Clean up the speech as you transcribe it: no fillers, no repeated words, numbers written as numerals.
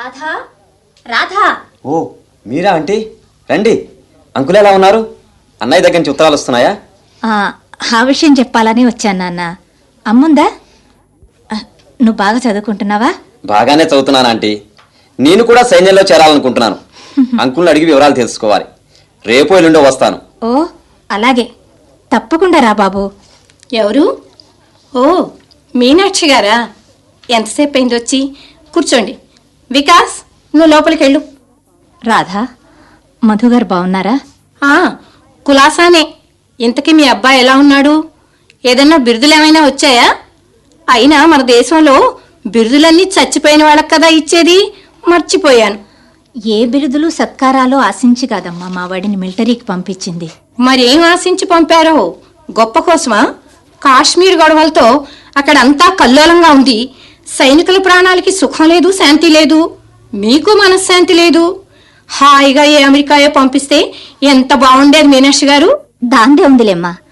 రాధా, రాధా. ఓ మీరా aunty, రండి. Uncle ఎలా ఉన్నారు? అన్నయ్య దగ్గర నుంచి ఉత్తరాలు వస్తున్నాయా? ఆ విషయం చెప్పాలని వచ్చాను నాన్న. అమ్ముందా? నువ్వు బాగా చదువుకుంటున్నావా? బాగానే చదువుతున్నాను ఆంటీ. నేను కూడా సైన్యంలో చేరాలనుకుంటున్నాను. అంకుల్ని అడిగి వివరాలు తెలుసుకోవాలి. రేపు ఎల్లుండో వస్తాను. ఓ అలాగే, తప్పకుండా రా బాబు. ఎవరు? ఓ మీనాక్షి గారా? ఎంతసేపు అయింది వచ్చి? కూర్చోండి. వికాస్, నువ్వు లోపలికి వెళ్ళు. రాధా, మధుగారు బాగున్నారా? కులాసానే. ఇంతకీ మీ అబ్బాయి ఎలా ఉన్నాడు? ఏదన్నా బిరుదులు ఏమైనా వచ్చాయా? అయినా మన దేశంలో బిరుదులన్నీ చచ్చిపోయిన వాళ్ళకి కదా ఇచ్చేది, మర్చిపోయాను. ఏ బిరుదులు సత్కారాలు ఆశించి కాదమ్మా మా వాడిని మిలిటరీకి పంపించింది. మరేం ఆశించి పంపారో? గొప్ప కోసమా? కాశ్మీర్ గొడవలతో అక్కడంతా కల్లోలంగా ఉంది. సైనికుల ప్రాణాలకి సుఖం లేదు, శాంతి లేదు. మీకు మనశ్శాంతి లేదు. హాయిగా ఏ అమెరికాయో పంపిస్తే ఎంత బాగుండేది మీనాక్షి గారు. దాందే ఉందిలేమ్మా.